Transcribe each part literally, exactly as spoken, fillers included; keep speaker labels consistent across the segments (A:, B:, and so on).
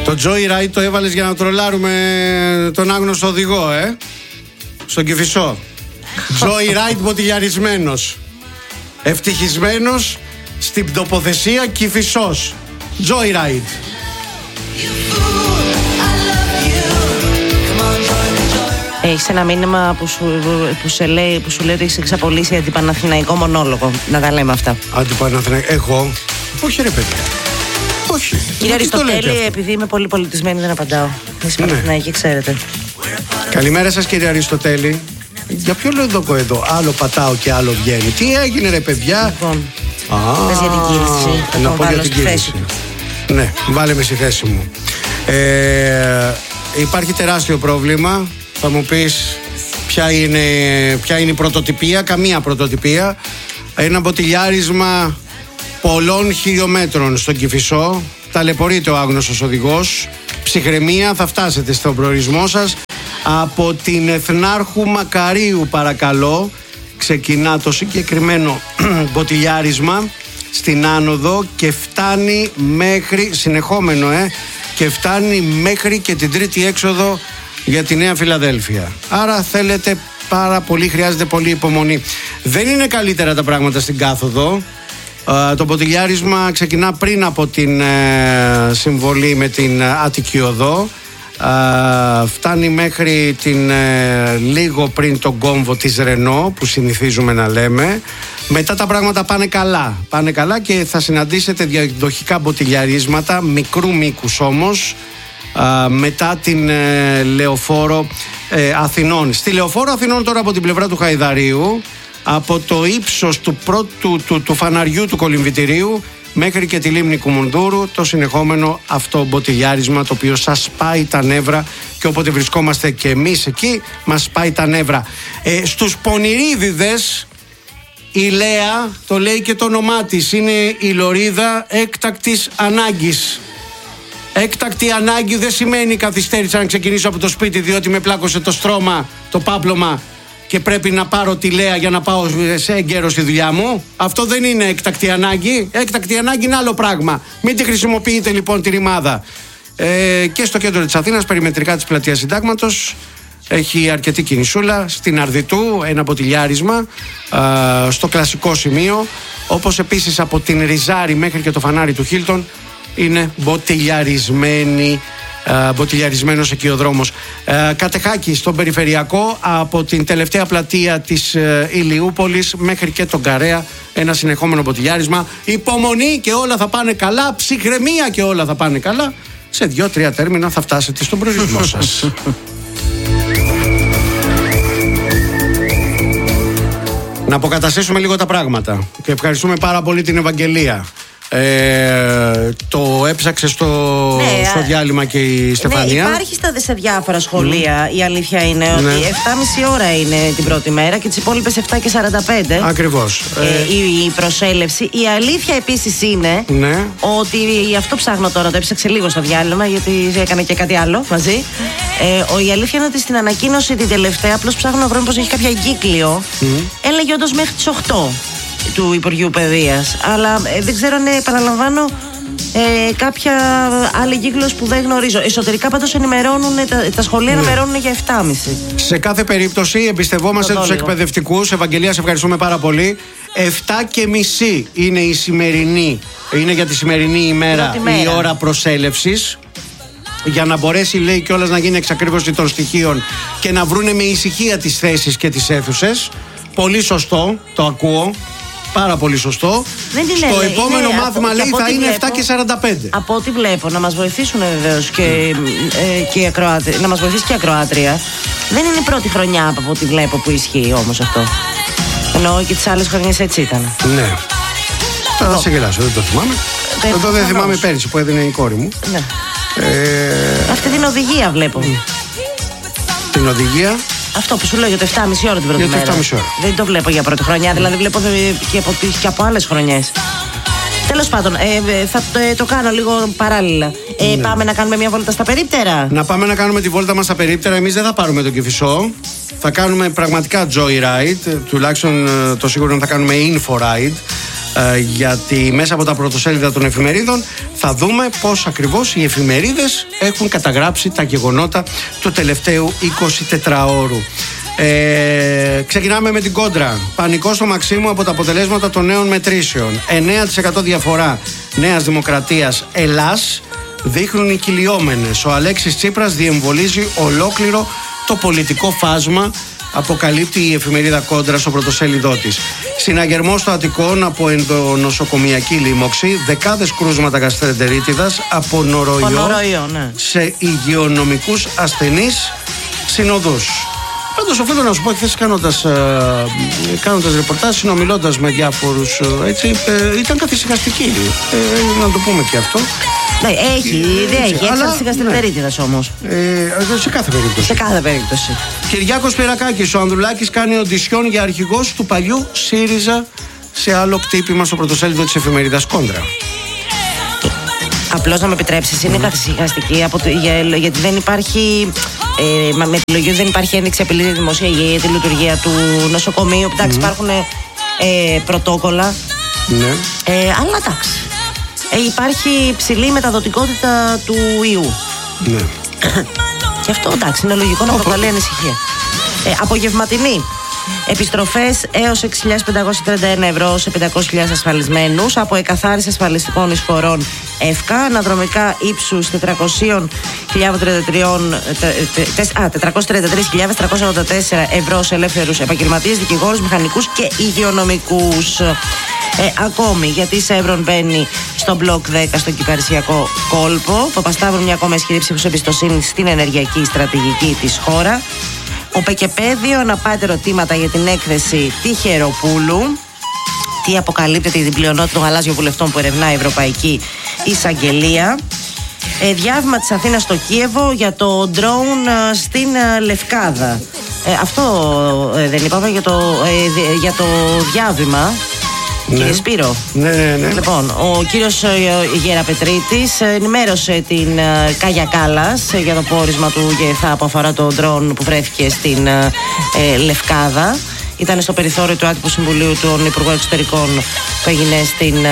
A: Το Joyride το έβαλες για να τρολάρουμε τον άγνωστο οδηγό, ε? Στον Κηφισό. Joyride μποτιλιαρισμένος. Ευτυχισμένος στην τοποθεσία Κηφισός. Joyride.
B: Έχεις ένα μήνυμα που σου, που σε λέει, που σου λέει ότι έχεις εξαπολύσει αντιπαναθηναϊκό μονόλογο. Να τα λέμε αυτά.
A: Αντιπαναθηναϊκό. Εγώ. Όχι, ρε παιδιά. Όχι.
B: Κύριε Αριστοτέλη, επειδή είμαι πολύ πολιτισμένη, δεν απαντάω. Εσείς Παναθηναϊκοί, ξέρετε.
A: Καλημέρα σας, κύριε Αριστοτέλη. Για ποιο λόγο εδώ, άλλο πατάω και άλλο βγαίνει? Τι έγινε, ρε παιδιά?
B: Λοιπόν, πες για την κίνηση. Θα
A: να
B: τον
A: πω για
B: βάλω
A: την
B: στη θέση
A: κίνηση.
B: του.
A: Ναι, βάλε με στη θέση μου. Ε, υπάρχει τεράστιο πρόβλημα. Θα μου πεις ποια είναι, ποια είναι η πρωτοτυπία? Καμία πρωτοτυπία. Ένα μποτιλιάρισμα πολλών χιλιόμετρων στον Κηφισό. Ταλαιπωρείται ο άγνωστος οδηγός. Ψυχραιμία, θα φτάσετε στον προορισμό σας. Από την Εθνάρχου Μακαρίου, παρακαλώ, ξεκινά το συγκεκριμένο μποτιλιάρισμα στην άνοδο και φτάνει μέχρι, συνεχόμενο ε, και φτάνει μέχρι και την τρίτη έξοδο για τη Νέα Φιλαδέλφια. Άρα θέλετε πάρα πολύ, χρειάζεται πολύ υπομονή. Δεν είναι καλύτερα τα πράγματα στην κάθοδο. Uh, το μποτιλιάρισμα ξεκινά πριν από την uh, συμβολή με την uh, Αττική Οδό. Uh, φτάνει μέχρι την uh, λίγο πριν τον κόμβο της Ρενό που συνηθίζουμε να λέμε. Μετά τα πράγματα πάνε καλά. Πάνε καλά και θα συναντήσετε διαδοχικά μποτιλιαρίσματα μικρού μήκους όμως uh, μετά την uh, Λεωφόρο uh, Αθηνών. Στη Λεωφόρο Αθηνών τώρα από την πλευρά του Χαϊδαρίου, από το ύψος του πρώτου του, του φαναριού του κολυμβητηρίου μέχρι και τη λίμνη Κουμουνδούρου, το συνεχόμενο αυτό μποτιλιάρισμα το οποίο σας σπάει τα νεύρα, και όποτε βρισκόμαστε και εμείς εκεί μας σπάει τα νεύρα. Ε, στους Πονηρίδιδες η Λέα, το λέει και το όνομά της, είναι η λωρίδα έκτακτης ανάγκης. Έκτακτη ανάγκη δεν σημαίνει καθυστέρησα να ξεκινήσω από το σπίτι διότι με πλάκωσε το στρώμα, το πάπλωμα και πρέπει να πάρω τη Λέα για να πάω σε έγκαιρο στη δουλειά μου. Αυτό δεν είναι έκτακτη ανάγκη. Έκτακτη ανάγκη είναι άλλο πράγμα. Μην τη χρησιμοποιείτε λοιπόν τη ρημάδα. Ε, και στο κέντρο της Αθήνας, περιμετρικά της πλατείας Συντάγματος, έχει αρκετή κινησούλα. Στην Αρδιτού ένα μποτιλιάρισμα α, στο κλασικό σημείο. Όπως επίσης από την Ριζάρη μέχρι και το φανάρι του Χίλτον είναι μποτιλιαρισμένη. Uh, μποτιλιαρισμένος εκεί ο δρόμος. uh, Κατεχάκη στον περιφερειακό, από την τελευταία πλατεία της uh, Ηλιούπολης μέχρι και τον Καρέα, ένα συνεχόμενο μποτιλιάρισμα. Υπομονή και όλα θα πάνε καλά. Ψυχραιμία και όλα θα πάνε καλά. Σε δύο-τρία τέρμινα θα φτάσετε στον προορισμό σας. Να αποκαταστήσουμε λίγο τα πράγματα και ευχαριστούμε πάρα πολύ την Ευαγγελία. Ε, το έψαξε στο, ναι, στο διάλειμμα και η Στεφανία.
B: Ναι, υπάρχει στα, σε διάφορα σχολεία. Mm. Η αλήθεια είναι
A: ναι.
B: ότι εφτά και μισή ώρα είναι την πρώτη μέρα και τις υπόλοιπες επτά και σαράντα πέντε.
A: Ακριβώς.
B: Ε, ε, η, η προσέλευση. Η αλήθεια επίσης είναι
A: ναι.
B: ότι αυτό ψάχνω τώρα. Το έψαξε λίγο στο διάλειμμα γιατί έκανε και κάτι άλλο μαζί. Ε, ο, η αλήθεια είναι ότι στην ανακοίνωση την τελευταία, απλώς ψάχνω να βρω πως έχει κάποια εγκύκλιο. Mm. Έλεγε όντως μέχρι τις οκτώ του Υπουργείου Παιδείας. Αλλά ε, δεν ξέρω αν ε, επαναλαμβάνω ε, κάποια άλλη κύκλος που δεν γνωρίζω. Εσωτερικά πάντως ενημερώνουν, τα, τα σχολεία ναι. ενημερώνουν για επτά και μισή.
A: Σε κάθε περίπτωση εμπιστευόμαστε τους εκπαιδευτικούς. Ευαγγελία, σε ευχαριστούμε πάρα πολύ. επτά και μισή είναι η σημερινή, είναι για τη σημερινή ημέρα η ώρα προσέλευσης. Για να μπορέσει, λέει κιόλας, να γίνει εξακρίβωση των στοιχείων και να βρούνε με ησυχία τις θέσεις και τις αίθουσες. Πολύ σωστό, το ακούω. Πάρα πολύ σωστό.
B: Δεν
A: Στο
B: είναι,
A: επόμενο
B: είναι,
A: μάθημα
B: από,
A: λέει θα είναι
B: βλέπω,
A: επτά και σαράντα πέντε.
B: Από ό,τι βλέπω, να μας βοηθήσουν βεβαίως και, ε, και η ακροάτρια, να μας βοηθήσει και η ακροάτρια. Δεν είναι η πρώτη χρονιά από ό,τι βλέπω που ισχύει όμως αυτό. Εννοώ και τις άλλες χρονιές έτσι ήταν.
A: Ναι. Τώρα θα σε γελάσω, δεν το θυμάμαι.
B: Δεν
A: Εδώ δεν θυμάμαι πέρυσι που έδινε η κόρη μου.
B: Ναι.
A: Ε...
B: Αυτή την οδηγία βλέπω.
A: Την οδηγία.
B: Αυτό που σου λέω για το επτά και μισή ώρα την πρώτη μέρα. Δεν το βλέπω για πρώτη χρονιά, δηλαδή βλέπω και από, και από άλλες χρονιές. Τέλος πάντων, ε, θα το, ε, το κάνω λίγο παράλληλα. Ε, ναι. Πάμε να κάνουμε μια βόλτα στα περίπτερα.
A: Να πάμε να κάνουμε τη βόλτα μας στα περίπτερα. Εμείς δεν θα πάρουμε τον Κηφισό. Θα κάνουμε πραγματικά Joyride. Τουλάχιστον το σίγουρο θα κάνουμε Info Ride. ε, γιατί μέσα από τα πρωτοσέλιδα των εφημερίδων θα δούμε πώς ακριβώς οι εφημερίδες έχουν καταγράψει τα γεγονότα του τελευταίου εικοσιτετράωρου. Ε, ξεκινάμε με την κόντρα. Πανικό στο Μαξίμου από τα αποτελέσματα των νέων μετρήσεων. εννέα τοις εκατό διαφορά Νέας Δημοκρατίας Ελλάς δείχνουν οι κυλιόμενες. Ο Αλέξης Τσίπρας διεμβολίζει ολόκληρο το πολιτικό φάσμα, αποκαλύπτει η εφημερίδα Κόντρα στο πρωτοσέλιδό της. Συναγερμός στο Αττικόν από ενδονοσοκομιακή λίμωξη, δεκάδες κρούσματα γαστρεντερίτιδας από νοροϊό,
B: νοροϊό ναι.
A: σε υγειονομικούς ασθενείς συνοδούς. Πάντως οφείλω να σου πω, χθες κάνοντας, κάνοντας ρεπορτάζ, συνομιλώντας με διάφορους, έτσι, ε, ήταν καθησυχαστική. Ε, να το πούμε και αυτό.
B: Ναι, έχει, δεν έχει. Έξαρση γαστρεντερίτιδας όμως.
A: Ε, σε κάθε περίπτωση.
B: Σε κάθε περίπτωση.
A: Κυριάκος Πυρακάκης, ο Ανδρουλάκης κάνει οντισιόν για αρχηγός του παλιού ΣΥΡΙΖΑ σε άλλο κτύπημα στο πρωτοσέλιδο της εφημερίδας Κόντρα.
B: Απλώς να με επιτρέψεις, είναι mm. καθησυχαστική από το, για, γιατί δεν υπάρχει. Ε, με τη λογική δεν υπάρχει ένδειξη απειλή στη δημοσία υγεία για τη λειτουργία του νοσοκομείου. Εντάξει, mm. υπάρχουν ε, πρωτόκολλα.
A: Ναι.
B: Ε, αλλά εντάξει. Ε, υπάρχει ψηλή μεταδοτικότητα του ιού.
A: Ναι.
B: Και αυτό εντάξει, είναι λογικό να προκαλεί ανησυχία. Ε, απογευματινή. Επιστροφές έως έξι χιλιάδες πεντακόσια τριάντα ένα ευρώ σε πεντακόσιες χιλιάδες ασφαλισμένους από εκαθάριση ασφαλιστικών εισφορών ΕΦΚΑ, αναδρομικά ύψους τετρακόσιες τριάντα τρεις χιλιάδες τριακόσια ογδόντα τέσσερα ευρώ σε ελεύθερους επαγγελματίες, δικηγόρους, μηχανικούς και υγειονομικούς. Ε, ακόμη, γιατί η Σεύρον μπαίνει στο μπλοκ δέκα στον κυπαρισιακό κόλπο. Παπασταύρου μια ακόμα ισχυρή ψήφος εμπιστοσύνη στην ενεργειακή στρατηγική της χώρα. Ο Πεκεπέδιο αναπάνει ερωτήματα για την έκθεση Τυχεροπούλου. Τι αποκαλύπτεται για την πλειονότητα των γαλάζιων βουλευτών που ερευνά η Ευρωπαϊκή Εισαγγελία. Ε, διάβημα της Αθήνας στο Κίεβο για το ντρόουν ε, στην ε, Λευκάδα. Ε, αυτό ε, δεν είπαμε για το, ε, για το διάβημα. Ναι. Κύριε Σπύρο.
A: Ναι, ναι, ναι.
B: Λοιπόν, ο κύριος Γεραπετρίτης ενημέρωσε την Κάγια Κάλλας για το πόρισμα του ΓΕΘΑ που αφορά το ντρόν που βρέθηκε στην ε, Λευκάδα. Ήταν στο περιθώριο του Άτυπου Συμβουλίου των Υπουργών Εξωτερικών που έγινε στην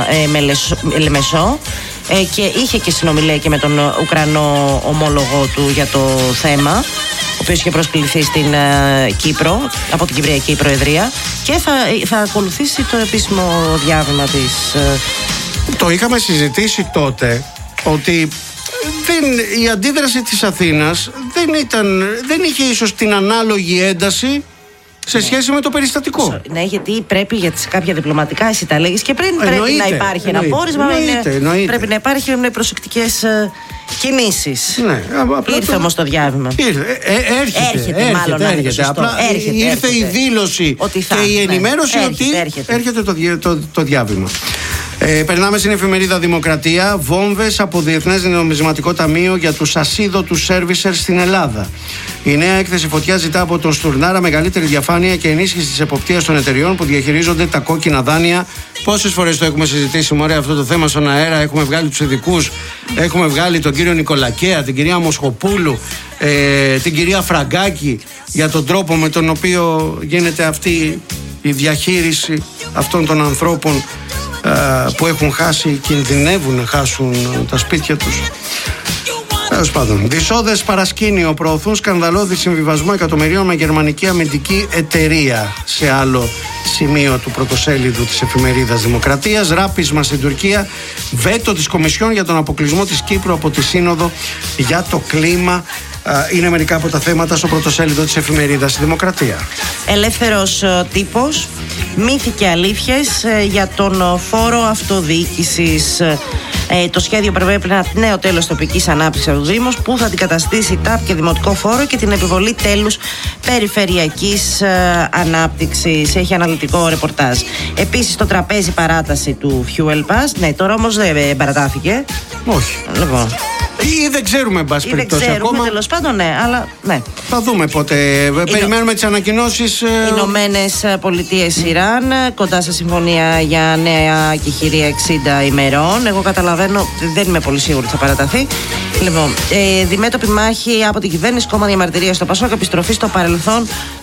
B: ε, Λεμεσό. Ε, και είχε και συνομιλία και με τον Ουκρανό ομόλογο του για το θέμα, ο οποίος είχε προσκληθεί στην uh, Κύπρο, από την Κυπριακή Προεδρία, και θα, θα ακολουθήσει το επίσημο διάβημα της. Uh...
A: Το είχαμε συζητήσει τότε ότι δεν, η αντίδραση της Αθήνας δεν, ήταν, δεν είχε ίσως την ανάλογη ένταση σε σχέση με το περιστατικό.
B: Ναι, γιατί πρέπει για τις κάποια διπλωματικά, εσύ τα λέγεις, και πριν εννοείται, πρέπει να υπάρχει εννοείται, ένα πόρισμα. Εννοείται, εννοείται. Πρέπει να υπάρχει με προσεκτικές uh, κινήσεις.
A: Ναι,
B: ήρθε
A: το...
B: όμως το διάβημα.
A: Ήρθε, ε, έρχεται,
B: έρχεται, έρχεται, μάλλον
A: έρχεται. Απλά
B: έρχεται,
A: ήρθε
B: έρχεται.
A: η δήλωση
B: ότι θα,
A: και η ενημέρωση, ναι, ότι έρχεται, έρχεται το, το, το διάβημα. Ε, περνάμε στην εφημερίδα Δημοκρατία. Βόμβες από Διεθνές Νομισματικό Ταμείο για τους ασίδωτους σέρβισερ στην Ελλάδα. Η νέα έκθεση φωτιά ζητά από τον Στουρνάρα μεγαλύτερη διαφάνεια και ενίσχυση της εποπτείας των εταιριών που διαχειρίζονται τα κόκκινα δάνεια. Πόσες φορές το έχουμε συζητήσει, μωρέ, αυτό το θέμα στον αέρα? Έχουμε βγάλει τους ειδικούς, έχουμε βγάλει τον κύριο Νικολακέα, την κυρία Μοσχοπούλου, ε, την κυρία Φραγκάκη, για τον τρόπο με τον οποίο γίνεται αυτή η διαχείριση αυτών των ανθρώπων που έχουν χάσει, κινδυνεύουν να χάσουν τα σπίτια τους. Τέλος πάντων, δυσόδες παρασκήνιο προωθούν σκανδαλώδη συμβιβασμό εκατομμυρίων με γερμανική αμυντική εταιρεία. Σε άλλο σημείο του πρωτοσέλιδου της εφημερίδας Δημοκρατίας. Ράπισμα στην Τουρκία, βέτο της Κομισιόν για τον αποκλεισμό της Κύπρου από τη Σύνοδο για το κλίμα. Είναι μερικά από τα θέματα στο πρωτοσέλιδο της εφημερίδας Δημοκρατία.
B: Ελεύθερος τύπος. Μύθοι και αλήθειες για τον φόρο αυτοδιοίκησης. Ε, το σχέδιο προβλέπει ένα νέο τέλος τοπικής ανάπτυξης από τους Δήμους που θα αντικαταστήσει ΤΑΠ και δημοτικό φόρο και την επιβολή τέλους περιφερειακής ε, ανάπτυξης. Έχει αναλυτικό ρεπορτάζ. Επίσης, το τραπέζι παράταση του Fuel Pass. Ναι, τώρα όμως δεν παρατάθηκε.
A: Όχι.
B: Λοιπόν.
A: Ή δεν ξέρουμε, εν πάση περιπτώσει, ακόμα.
B: Τέλος πάντων, ναι, αλλά ναι.
A: Θα δούμε πότε. Περιμένουμε τις ανακοινώσεις.
B: Ηνωμένες Πολιτείες Ιράν, κοντά σε συμφωνία για νέα κεχηρία εξήντα ημερών. Εγώ καταλαβαίνω, δεν είμαι πολύ σίγουρη ότι θα παραταθεί. Λοιπόν, ε, διμέτωπη μάχη από την κυβέρνηση, κόμμα διαμαρτυρία στο Πασόκ, επιστροφή στο παρελθόν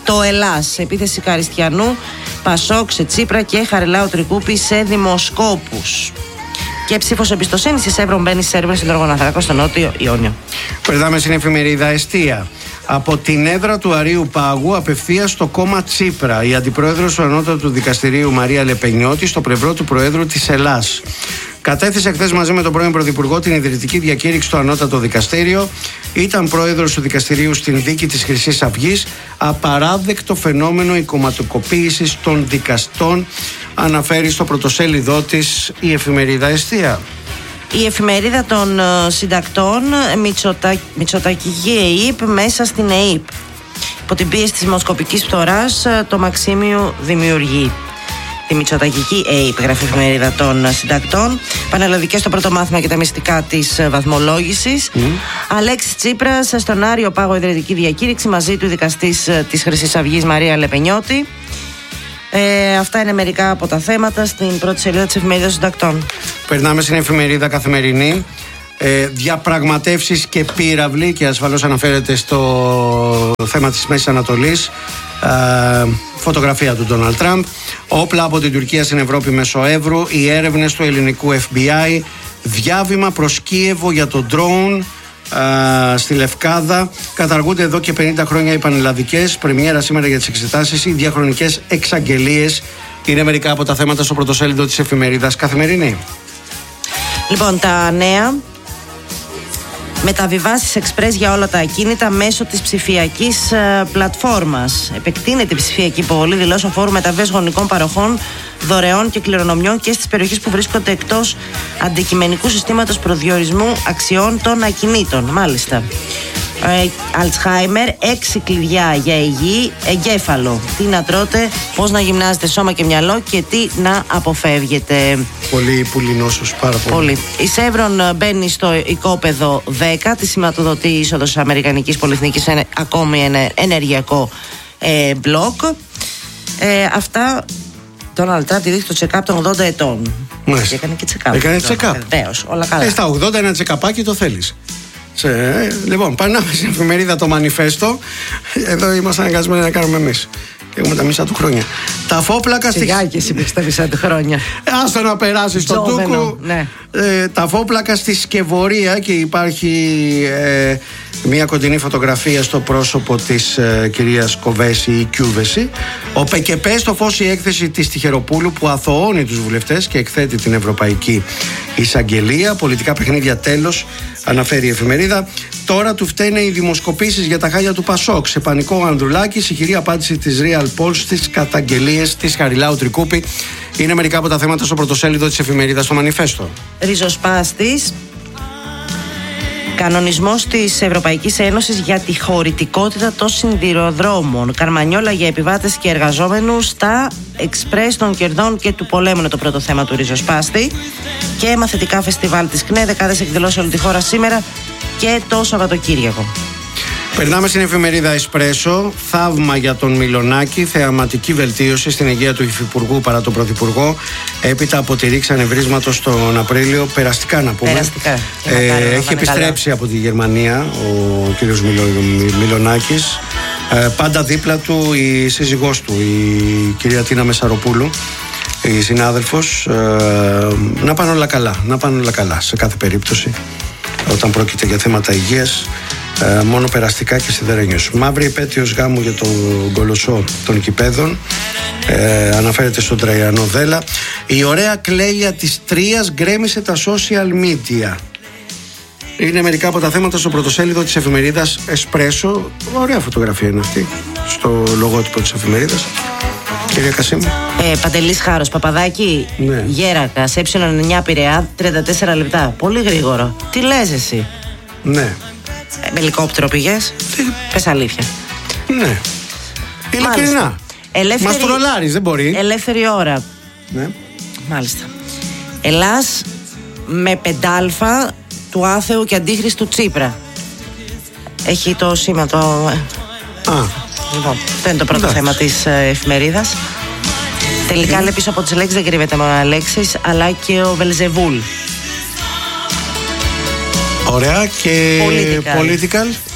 B: Το Ελλάς, επίθεση Καριστιανού, Πασόκ σε Τσίπρα και Χαριλάου Τρικούπη σε δημοσκόπους. Και ψήφος εμπιστοσύνης της Εύρων μπαίνει στις έρευνες στον Οργαναθρακό στο Νότιο Ιόνιο.
A: Περνάμε στην εφημερίδα Εστία. Από την έδρα του Αρείου Πάγου απευθείας στο κόμμα Τσίπρα, η αντιπρόεδρος του Ανώτατου Δικαστηρίου Μαρία Λεπενιώτη στο πλευρό του Προέδρου της Ελλάς. Κατέθεσε χθες μαζί με τον πρώην Πρωθυπουργό την ιδρυτική διακήρυξη στο Ανώτατο Δικαστήριο. Ήταν πρόεδρος του δικαστηρίου στην δίκη της Χρυσής Αυγής. Απαράδεκτο φαινόμενο η κομματικοποίηση των δικαστών, αναφέρει στο πρωτοσέλιδό της η εφημερίδα Εστία.
B: Η εφημερίδα των συντακτών, Μητσοτα... Μητσοτακική ΕΥΠ μέσα στην ΕΥΠ. Υπό την πίεση της δημοσκοπικής φθοράς, το Μαξίμιου δημιουργεί. Τη Μητσοτακική ΕΥΠ, γράφει η εφημερίδα των συντακτών. Πανελλαδικές στο πρώτο μάθημα και τα μυστικά της βαθμολόγησης. Mm. Αλέξης Τσίπρας στον Άριο Πάγο ιδρυτική διακήρυξη, μαζί του η δικαστής της Χρυσής Αυγής Μαρία Λεπενιώτη. Ε, αυτά είναι μερικά από τα θέματα στην πρώτη σελίδα της εφημερίδας συντακτών.
A: Περνάμε στην εφημερίδα Καθημερινή. Ε, διαπραγματεύσεις και πύραυλοι, και ασφαλώς αναφέρεται στο θέμα της Μέσης Ανατολής. Ε, φωτογραφία του Ντόναλντ Τραμπ. Όπλα από την Τουρκία στην Ευρώπη μέσω Εύρου. Οι έρευνες του ελληνικού εφ μπι άι. Διάβημα προς Κίεβο για το ντρόουν στη Λευκάδα. Καταργούνται εδώ και πενήντα χρόνια οι πανελλαδικές. Πρεμιέρα σήμερα για τις εξετάσεις. Οι διαχρονικές εξαγγελίες είναι μερικά από τα θέματα στο πρωτοσέλιδο της εφημερίδας Καθημερινή.
B: Λοιπόν, τα νέα. Μεταβιβάσεις εξπρές για όλα τα ακίνητα μέσω της ψηφιακής ε, πλατφόρμας. Επεκτείνεται η ψηφιακή υποβολή δηλώσεων φόρου μεταβίβασης γονικών παροχών, δωρεών και κληρονομιών και στις περιοχές που βρίσκονται εκτός αντικειμενικού συστήματος προδιορισμού αξιών των ακινήτων. Μάλιστα. Αλτσχάιμερ, έξι κλειδιά για υγιή εγκέφαλο. Τι να τρώτε, πώς να γυμνάζετε σώμα και μυαλό και τι να αποφεύγετε.
A: Πολύ πουλινόσος, πάρα πολύ. πολύ.
B: Η Σεύρον μπαίνει στο οικόπεδο δέκα, τη σηματοδοτεί η είσοδος της Αμερικανικής Πολυεθνικής σε ακόμη ένα ενεργειακό ε, μπλοκ. Ε, αυτά, Ντόναλντ Τραμπ δείχνει το check-up των ογδόντα ετών.
A: Μάλιστα.
B: Έκανε και check-up.
A: Έκανε check-up.
B: Βεβαίως, όλα καλά.
A: Ε, στα ογδόντα ένα τσεκαπάκι το θέλεις. Σε, ε, λοιπόν, πάμε στην εφημερίδα το Μανιφέστο. Εδώ είμαστε αναγκασμένοι να κάνουμε εμείς. Έχουμε τα μισά του χρόνια. Τα φόπλακα στη.
B: Σιγά και εσύ τα μισά του χρόνια.
A: Άστο να περάσει στον Τούκου.
B: Ναι.
A: Ε, τα φόπλακα στη Σκευωρία, και υπάρχει ε, μια κοντινή φωτογραφία στο πρόσωπο της ε, κυρίας Κοβέση ή Κιούβεση. Ο ΠΚΠ στο φως η έκθεση της Τυχεροπούλου που αθωώνει τους βουλευτές και εκθέτει την Ευρωπαϊκή Εισαγγελία. Πολιτικά παιχνίδια τέλος, αναφέρει η εφημερίδα. Τώρα του φταίνε οι δημοσκοπήσεις για τα χάλια του Πασόκ. Σε πανικό ο Ανδρουλάκης, ηχηρή απάντηση της Real Pulse στις καταγγελίες της Χαριλάου Τρικούπη. Είναι μερικά από τα θέματα στο πρωτοσέλιδο της εφημερίδας στο Μανιφέστο.
B: Ριζοσπάστης. Κανονισμός της Ευρωπαϊκής Ένωσης για τη χωρητικότητα των σιδηροδρόμων. Καρμανιόλα για επιβάτες και εργαζόμενους στα εξπρές των κερδών και του πολέμου είναι το πρώτο θέμα του Ριζοσπάστη. Και μαθητικά φεστιβάλ της ΚΝΕ, δεκάδες εκδηλώσεις όλη τη χώρα σήμερα και το Σαββατοκύριακο.
A: Περνάμε στην εφημερίδα Εσπρέσο. Θαύμα για τον Μιλονάκη. Θεαματική βελτίωση στην υγεία του Υφυπουργού παρά τον Πρωθυπουργό. Έπειτα από τη ρήξη ανεβρίσματος τον Απρίλιο. Περαστικά να πούμε.
B: Περαστικά.
A: Ε, έχει επιστρέψει καλά από τη Γερμανία ο κύριος Μιλο, Μιλονάκης. Ε, πάντα δίπλα του η σύζυγός του, η κυρία Τίνα Μεσαροπούλου, η συνάδελφος. Ε, να πάνε όλα καλά. Να πάνε όλα καλά σε κάθε περίπτωση όταν πρόκειται για θέματα υγείας. Ε, μόνο περαστικά και σιδερένιος. Μαύρη επέτειος γάμου για τον κολοσσό των Κηπέδων. Ε, αναφέρεται στον Τραϊανό Δέλα. Η ωραία κλαίγια της Τρίας γκρέμισε τα social media. Είναι μερικά από τα θέματα στο πρωτοσέλιδο της εφημερίδας Εσπρέσο. Ωραία φωτογραφία είναι αυτή στο λογότυπο της εφημερίδας. Κυρία Κασίμη.
B: Ε, Παντελής Χάρος, Παπαδάκη,
A: ναι.
B: Γέρακας, ε εννιά Πειραιά, τριάντα τέσσερα λεπτά. Πολύ γρήγορο. Τι λες εσύ?
A: Ναι.
B: Ε, με ελικόπτερο πήγες?
A: Τι...
B: Πες αλήθεια.
A: Ναι. Ειλικρινά.
B: Ελεύθερη...
A: Μας τρολάρεις, δεν μπορεί.
B: Ελεύθερη ώρα.
A: Ναι.
B: Μάλιστα. Ελλάς με πεντάλφα του άθεου και αντίχριστου Τσίπρα. Έχει το σήμα το...
A: Α.
B: Λοιπόν, αυτό είναι το πρώτο Εντάξει. θέμα της ε, εφημερίδας. Τελικά λέει πίσω από τις λέξεις δεν κρύβεται μόνο Αλέξης, αλλά και ο Βελζεβούλ.
A: Ωραία. Και
B: Political.
A: political.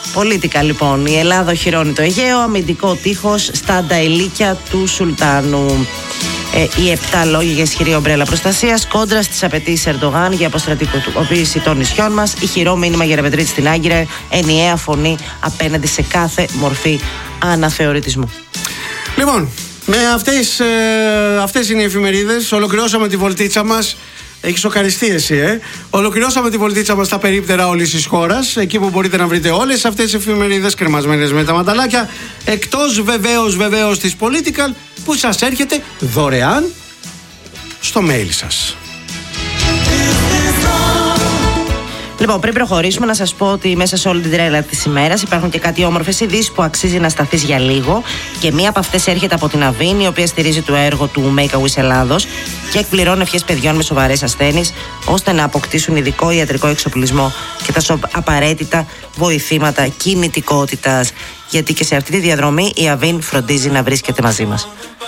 B: Πολίτικα λοιπόν. Η Ελλάδα οχυρώνει το Αιγαίο, αμυντικό τείχος στα νταηλίκια του Σουλτάνου. Ε, οι επτά λόγοι για ισχυρή ομπρέλα προστασίας κόντρα στις απαιτήσεις Ερντογάν για αποστρατικοποίηση των νησιών μας. Ηχηρό μήνυμα για Ραπεντρίτη στην Άγκυρα. Ενιαία φωνή απέναντι σε κάθε μορφή αναθεωρητισμού.
A: Λοιπόν, με αυτές, ε, αυτές είναι οι εφημερίδες. Ολοκληρώσαμε τη βολτίτσα μας. Έχει σοκαριστεί εσύ, ε. Ολοκληρώσαμε τη βολτίτσα μας στα περίπτερα όλης της χώρας. Εκεί που μπορείτε να βρείτε όλες αυτές τις εφημερίδες κρεμασμένες με τα μανταλάκια. Εκτός βεβαίως, βεβαίως της Political, που σας έρχεται δωρεάν στο mail σας.
B: Λοιπόν, πριν προχωρήσουμε, να σας πω ότι μέσα σε όλη την τρέλα της ημέρας υπάρχουν και κάτι όμορφες ειδήσεις που αξίζει να σταθείς για λίγο. Και μία από αυτές έρχεται από την Αβίν, η οποία στηρίζει το έργο του Make a Wish Ελλάδος και εκπληρώνει ευχές παιδιών με σοβαρές ασθένειες, ώστε να αποκτήσουν ειδικό ιατρικό εξοπλισμό και τα απαραίτητα βοηθήματα κινητικότητας. Γιατί και σε αυτή τη διαδρομή η Αβίν φροντίζει να βρίσκεται μαζί μας.